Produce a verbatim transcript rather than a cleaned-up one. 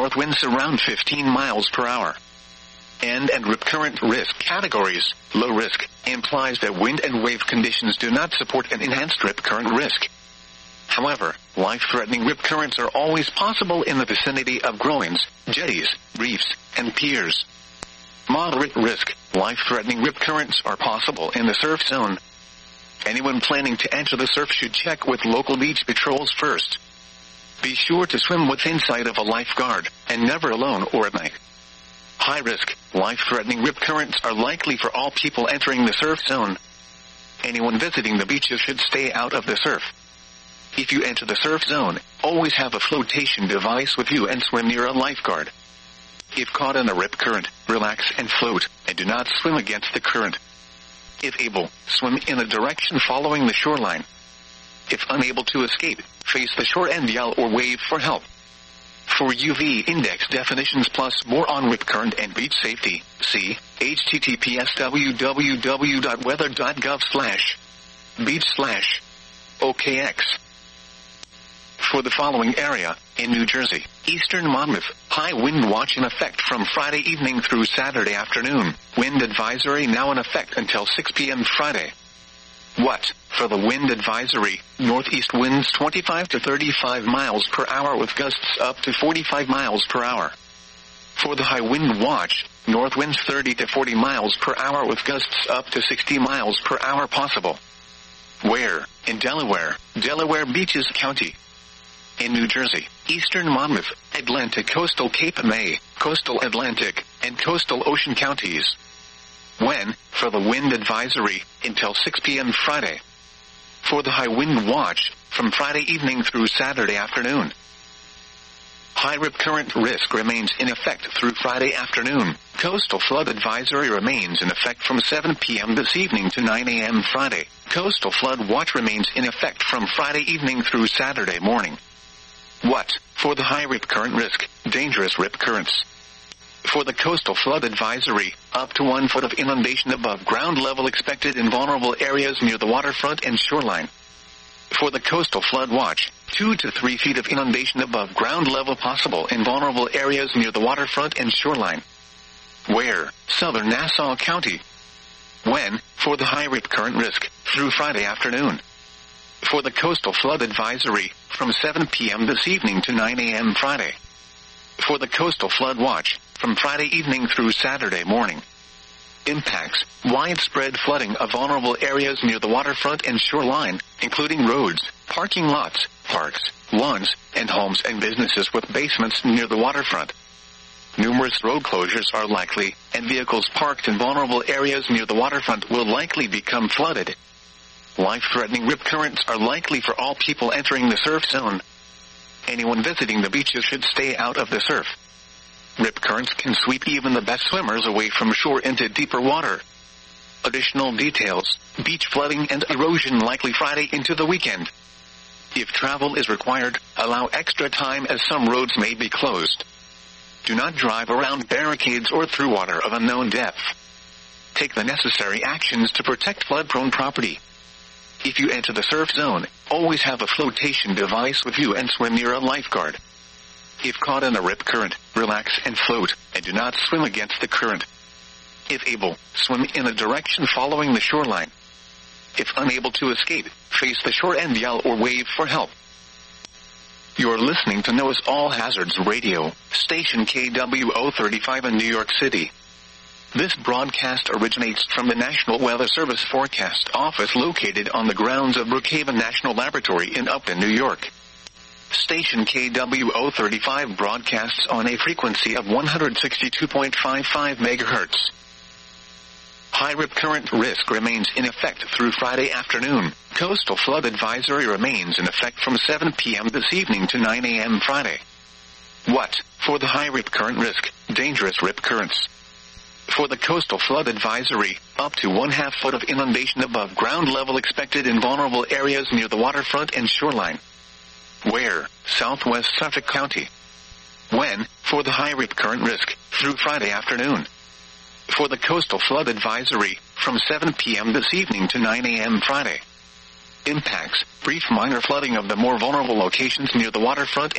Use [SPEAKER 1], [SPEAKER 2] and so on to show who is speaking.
[SPEAKER 1] north winds around fifteen miles per hour. End and rip current risk categories. Low risk implies that wind and wave conditions do not support an enhanced rip current risk. However, life-threatening rip currents are always possible in the vicinity of groins, jetties, reefs, and piers. Moderate risk, life-threatening rip currents are possible in the surf zone. Anyone planning to enter the surf should check with local beach patrols first. Be sure to swim within sight of a lifeguard, and never alone or at night. High risk, life-threatening rip currents are likely for all people entering the surf zone. Anyone visiting the beaches should stay out of the surf. If you enter the surf zone, always have a flotation device with you and swim near a lifeguard. If caught in a rip current, relax and float, and do not swim against the current. If able, swim in a direction following the shoreline. If unable to escape, face the shore and yell or wave for help. For U V index definitions plus more on rip current and beach safety, see https www.weather.gov slash beach slash OKX. For the following area, in New Jersey, eastern Monmouth, high wind watch in effect from Friday evening through Saturday afternoon. Wind advisory now in effect until six p.m. Friday. What? For the wind advisory, northeast winds twenty-five to thirty-five miles per hour with gusts up to forty-five miles per hour. For the high wind watch, north winds thirty to forty miles per hour with gusts up to sixty miles per hour possible. Where? In Delaware, Delaware Beaches County. In New Jersey, eastern Monmouth, Atlantic coastal Cape May, coastal Atlantic, and coastal Ocean counties. When? For the wind advisory, until six p.m. Friday. For the high wind watch, from Friday evening through Saturday afternoon. High rip current risk remains in effect through Friday afternoon. Coastal flood advisory remains in effect from seven p.m. this evening to nine a.m. Friday. Coastal flood watch remains in effect from Friday evening through Saturday morning. What? For the high rip current risk, dangerous rip currents. For the coastal flood advisory, up to one foot of inundation above ground level expected in vulnerable areas near the waterfront and shoreline. For the coastal flood watch, two to three feet of inundation above ground level possible in vulnerable areas near the waterfront and shoreline. Where? Southern Nassau County. When? For the high rip current risk, through Friday afternoon. For the coastal flood advisory, from seven p.m. this evening to nine a.m. Friday. For the coastal flood watch, from Friday evening through Saturday morning. Impacts: widespread flooding of vulnerable areas near the waterfront and shoreline, including roads, parking lots, parks, lawns, and homes and businesses with basements near the waterfront. Numerous road closures are likely, and vehicles parked in vulnerable areas near the waterfront will likely become flooded. Life-threatening rip currents are likely for all people entering the surf zone. Anyone visiting the beaches should stay out of the surf. Rip currents can sweep even the best swimmers away from shore into deeper water. Additional details: beach flooding and erosion likely Friday into the weekend. If travel is required, allow extra time as some roads may be closed. Do not drive around barricades or through water of unknown depth. Take the necessary actions to protect flood-prone property. If you enter the surf zone, always have a flotation device with you and swim near a lifeguard. If caught in a rip current, relax and float, and do not swim against the current. If able, swim in a direction following the shoreline. If unable to escape, face the shore and yell or wave for help. You're listening to NOAA's All Hazards Radio, station K W O thirty-five in New York City. This broadcast originates from the National Weather Service Forecast Office located on the grounds of Brookhaven National Laboratory in Upton, New York. Station K W O thirty-five broadcasts on a frequency of one hundred sixty-two point five five megahertz. High rip current risk remains in effect through Friday afternoon. Coastal flood advisory remains in effect from seven p.m. this evening to nine a.m. Friday. What? For the high rip current risk, dangerous rip currents. For the coastal flood advisory, up to one half foot of inundation above ground level expected in vulnerable areas near the waterfront and shoreline. Where? Southwest Suffolk County. When? For the high rip current risk, through Friday afternoon. For the coastal flood advisory, from seven p.m. this evening to nine a.m. Friday. Impacts: brief minor flooding of the more vulnerable locations near the waterfront